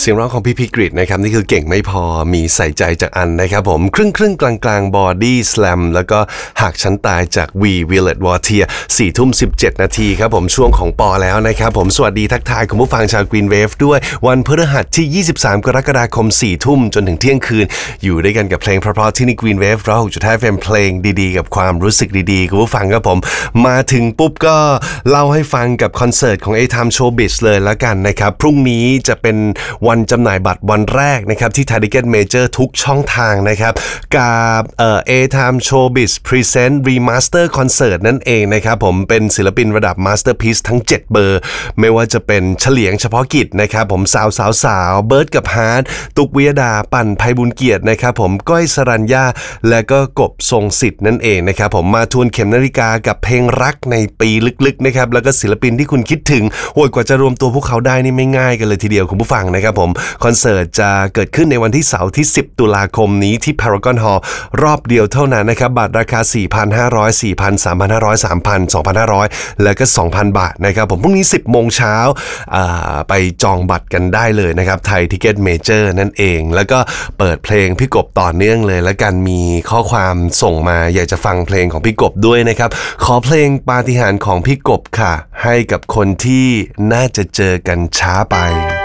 สียงร้องของพี่พิกฤตนะครับนี่คือเก่งไม่พอมีใส่ใจจากอันนะครับผมครึ่งกลางบอดี้สแลมแล้วก็หากฉันตายจากวีวิลเลตวอเทีย4:17 นาทีครับผมช่วงของปอแล้วนะครับผมสวัสดีทักทายคุณผู้ฟังชาว Green Wave ด้วยวันพฤหัสที่23กรกฎาคม 4 ทุ่มจนถึงเที่ยงคืนอยู่ด้วยกันกับเพลงเพราะๆที่นี่ Green Wave เราจะให้เป็นเพลงดีๆกับความรู้สึกดีๆคุณผู้ฟังครับผมมาถึงปุ๊บก็เล่าให้ฟังกับคอนเสิร์ตของ A-Time Showbiz เลยแล้วกันนะครับพรุ่งนี้จะเป็นวันจำหน่ายบัตรวันแรกนะครับที่ Ticket Major ทุกช่องทางนะครับกับA-Time Showbiz Present Remaster Concert นั่นเองนะครับผมเป็นศิลปินระดับ Masterpiece ทั้ง7เบอร์ไม่ว่าจะเป็นเฉลียงเฉพาะกิจนะครับผมสาวเบิร์ดกับฮาร์ดตุกวิยดาปั่นไพบุญเกียรตินะครับผมก้อยสรัญญาและก็กบทรงสิทธิ์นั่นเองนะครับผมมาทวนเข็มนาฬิกากับเพลงรักในปีลึกๆนะครับแล้วก็ศิลปินที่คุณคิดถึงโอ้ยกว่าจะรวมตัวพวกเขาได้นี่ไม่ง่ายกันเลยทีเดียวคุณผู้ฟังนะครับผมคอนเสิร์ตจะเกิดขึ้นในวันที่เสาร์ที่10ตุลาคมนี้ที่ Paragon Hall รอบเดียวเท่านั้นนะครับบัตรราคา 4,500 4,000 3,500 3,000 2,500 แล้วก็ 2,000 บาทนะครับผมพรุ่งนี้ 10 โมงเช้าไปจองบัตรกันได้เลยนะครับไทยทิกเก็ตเมเจอร์นั่นเองแล้วก็เปิดเพลงพี่กบต่อเนื่องเลยแล้วกันมีข้อความส่งมาอยากจะฟังเพลงของพี่กบด้วยนะครับขอเพลงปาฏิหาริย์ของพี่กบค่ะให้กับคนที่น่าจะเจอกันช้าไป